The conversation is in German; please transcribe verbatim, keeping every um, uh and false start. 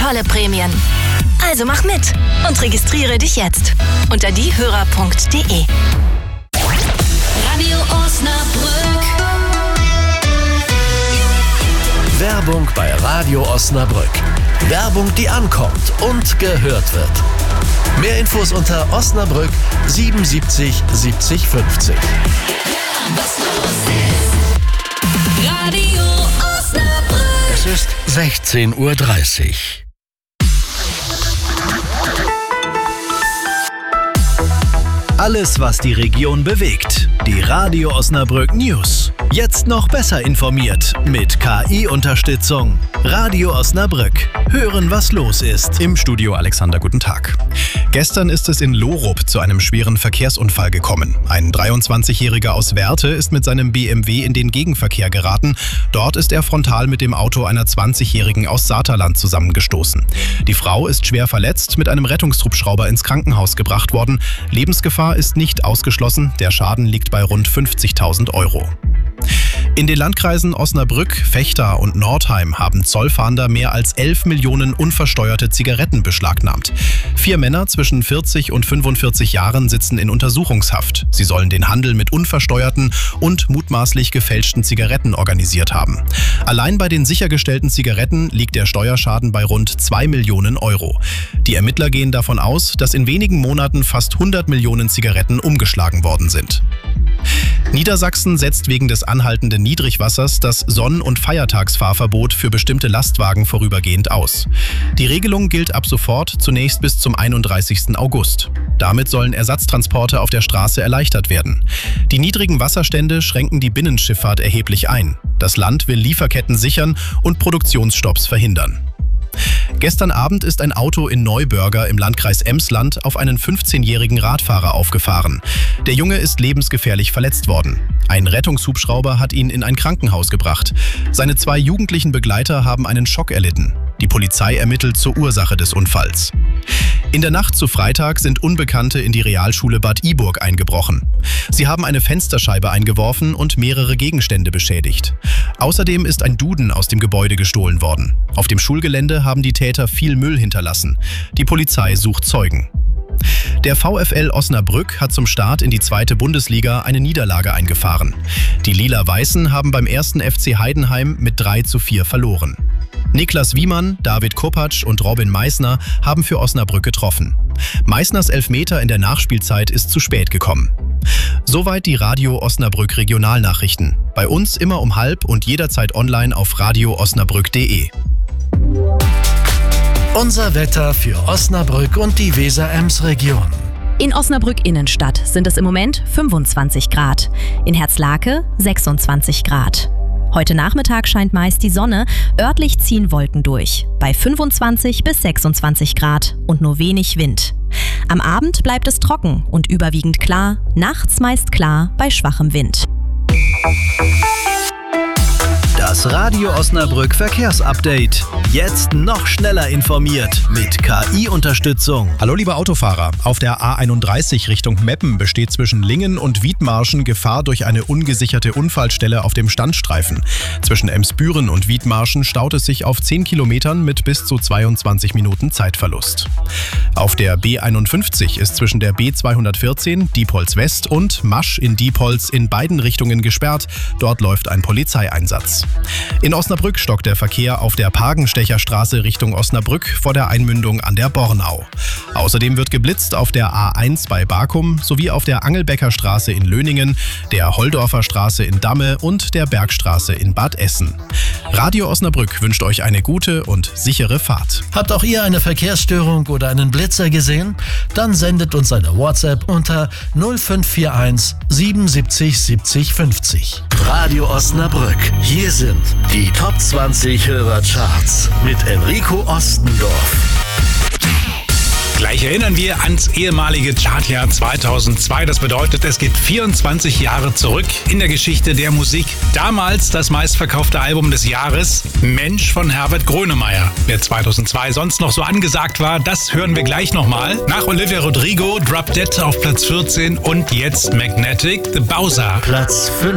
tolle Prämien. Also mach mit und registriere dich jetzt unter diehörer punkt de. Radio Osnabrück. Werbung bei Radio Osnabrück. Werbung, die ankommt und gehört wird. Mehr Infos unter Osnabrück siebenundsiebzig siebzig fünfzig. Was los ist. Radio Osnabrück. Es ist sechzehn Uhr dreißig. Alles, was die Region bewegt. Die Radio Osnabrück News. Jetzt noch besser informiert mit K I-Unterstützung. Radio Osnabrück. Hören, was los ist. Im Studio Alexander, guten Tag. Gestern ist es in Lorup zu einem schweren Verkehrsunfall gekommen. Ein dreiundzwanzigjähriger aus Werthe ist mit seinem B M W in den Gegenverkehr geraten. Dort ist er frontal mit dem Auto einer zwanzigjährigen aus Saterland zusammengestoßen. Die Frau ist schwer verletzt, mit einem Rettungshubschrauber ins Krankenhaus gebracht worden. Lebensgefahr ist nicht ausgeschlossen. Der Schaden liegt bei rund fünfzigtausend Euro. In den Landkreisen Osnabrück, Vechta und Nordheim haben Zollfahnder mehr als elf Millionen unversteuerte Zigaretten beschlagnahmt. Vier Männer zwischen vierzig und fünfundvierzig Jahren sitzen in Untersuchungshaft. Sie sollen den Handel mit unversteuerten und mutmaßlich gefälschten Zigaretten organisiert haben. Allein bei den sichergestellten Zigaretten liegt der Steuerschaden bei rund zwei Millionen Euro. Die Ermittler gehen davon aus, dass in wenigen Monaten fast hundert Millionen Zigaretten umgeschlagen worden sind. Niedersachsen setzt wegen des anhaltenden Niedrigwassers das Sonn- und Feiertagsfahrverbot für bestimmte Lastwagen vorübergehend aus. Die Regelung gilt ab sofort zunächst bis zum einunddreißigsten August. Damit sollen Ersatztransporte auf der Straße erleichtert werden. Die niedrigen Wasserstände schränken die Binnenschifffahrt erheblich ein. Das Land will Lieferketten sichern und Produktionsstopps verhindern. Gestern Abend ist ein Auto in Neubürger im Landkreis Emsland auf einen fünfzehnjährigen Radfahrer aufgefahren. Der Junge ist lebensgefährlich verletzt worden. Ein Rettungshubschrauber hat ihn in ein Krankenhaus gebracht. Seine zwei jugendlichen Begleiter haben einen Schock erlitten. Die Polizei ermittelt zur Ursache des Unfalls. In der Nacht zu Freitag sind Unbekannte in die Realschule Bad Iburg eingebrochen. Sie haben eine Fensterscheibe eingeworfen und mehrere Gegenstände beschädigt. Außerdem ist ein Duden aus dem Gebäude gestohlen worden. Auf dem Schulgelände haben die Täter viel Müll hinterlassen. Die Polizei sucht Zeugen. Der VfL Osnabrück hat zum Start in die zweite Bundesliga eine Niederlage eingefahren. Die Lila-Weißen haben beim ersten F C Heidenheim mit drei zu vier verloren. Niklas Wiemann, David Kopacz und Robin Meissner haben für Osnabrück getroffen. Meissners Elfmeter in der Nachspielzeit ist zu spät gekommen. Soweit die Radio Osnabrück Regionalnachrichten. Bei uns immer um halb und jederzeit online auf radio osnabrück punkt de. Unser Wetter für Osnabrück und die Weser-Ems-Region. In Osnabrück Innenstadt sind es im Moment fünfundzwanzig Grad, in Herzlake sechsundzwanzig Grad. Heute Nachmittag scheint meist die Sonne, örtlich ziehen Wolken durch, bei fünfundzwanzig bis sechsundzwanzig Grad und nur wenig Wind. Am Abend bleibt es trocken und überwiegend klar, nachts meist klar bei schwachem Wind. Das Radio Osnabrück Verkehrsupdate. Jetzt noch schneller informiert mit K I-Unterstützung. Hallo liebe Autofahrer, auf der A einunddreißig Richtung Meppen besteht zwischen Lingen und Wiedmarschen Gefahr durch eine ungesicherte Unfallstelle auf dem Standstreifen. Zwischen Emsbüren und Wiedmarschen staut es sich auf zehn Kilometern mit bis zu zweiundzwanzig Minuten Zeitverlust. Auf der B einundfünfzig ist zwischen der B zweihundertvierzehn, Diepholz West und Masch in Diepholz in beiden Richtungen gesperrt. Dort läuft ein Polizeieinsatz. In Osnabrück stockt der Verkehr auf der Pagenstecherstraße Richtung Osnabrück vor der Einmündung an der Bornau. Außerdem wird geblitzt auf der A eins bei Barkum sowie auf der Angelbecker Straße in Löningen, der Holdorfer Straße in Damme und der Bergstraße in Bad Essen. Radio Osnabrück wünscht euch eine gute und sichere Fahrt. Habt auch ihr eine Verkehrsstörung oder einen Blitzer gesehen? Dann sendet uns eine WhatsApp unter null fünf vier eins siebenundsiebzig siebzig fünfzig. Radio Osnabrück. Hier sind die Top zwanzig Hörercharts mit Enrico Ostendorf. Gleich erinnern wir ans ehemalige Chartjahr zweitausendzwei. Das bedeutet, es geht vierundzwanzig Jahre zurück in der Geschichte der Musik. Damals das meistverkaufte Album des Jahres, Mensch von Herbert Grönemeyer. Wer zweitausendzwei sonst noch so angesagt war, das hören wir gleich nochmal. Nach Olivia Rodrigo, Drop Dead auf Platz vierzehn und jetzt Magnetic, The Bowser. Platz fünf.